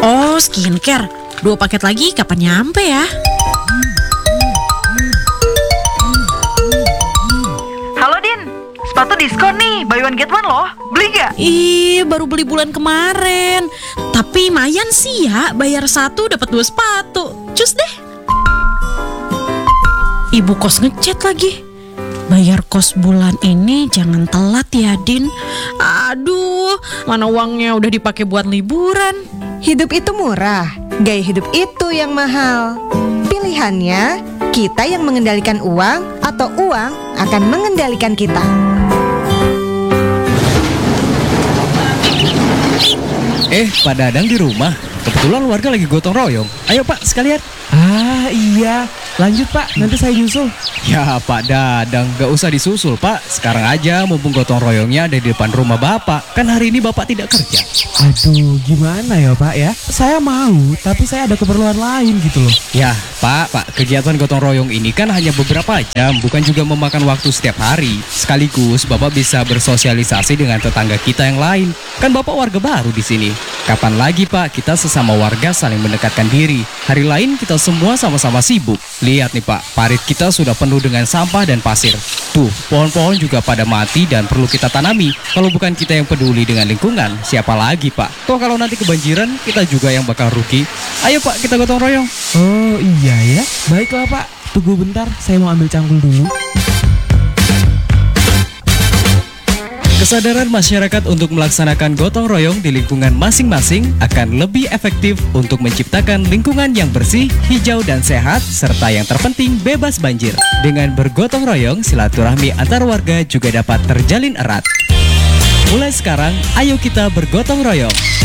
Oh, skincare. 2 paket lagi kapan nyampe ya? Halo Din, sepatu diskon nih, buy one get one loh. Beli gak? Ih, baru beli bulan kemarin. Tapi lumayan sih ya, bayar 1 dapat 2 sepatu. Cus deh. Ibu kos ngechat lagi. Bayar kos bulan ini jangan telat ya, Din. Aduh, mana uangnya udah dipakai buat liburan. Hidup itu murah, gaya hidup itu yang mahal. Pilihannya, kita yang mengendalikan uang atau uang akan mengendalikan kita. Pak Dadang di rumah. Kebetulan warga lagi gotong royong. Ayo Pak, sekalian. Ah iya, lanjut Pak, nanti saya nyusul. Ya Pak Dadang, gak usah disusul Pak. Sekarang aja mumpung gotong royongnya ada di depan rumah Bapak. Kan hari ini Bapak tidak kerja. Aduh, gimana ya Pak ya? Saya mau, tapi saya ada keperluan lain gitu loh. Ya Pak, kegiatan gotong royong ini kan hanya beberapa jam, bukan juga memakan waktu setiap hari. Sekaligus Bapak bisa bersosialisasi dengan tetangga kita yang lain. Kan Bapak warga baru di sini. Kapan lagi Pak kita sesama warga saling mendekatkan diri. Hari lain kita semua sama-sama sibuk. Lihat nih Pak, parit kita sudah penuh dengan sampah dan pasir. Tuh, pohon-pohon juga pada mati dan perlu kita tanami. Kalau bukan kita yang peduli dengan lingkungan, siapa lagi Pak? Toh kalau nanti kebanjiran, kita juga yang bakal rugi. Ayo Pak, kita gotong royong. Oh iya ya, baiklah Pak. Tunggu bentar, saya mau ambil cangkul dulu. Kesadaran masyarakat untuk melaksanakan gotong royong di lingkungan masing-masing akan lebih efektif untuk menciptakan lingkungan yang bersih, hijau dan sehat, serta yang terpenting bebas banjir. Dengan bergotong royong, silaturahmi antar warga juga dapat terjalin erat. Mulai sekarang, ayo kita bergotong royong.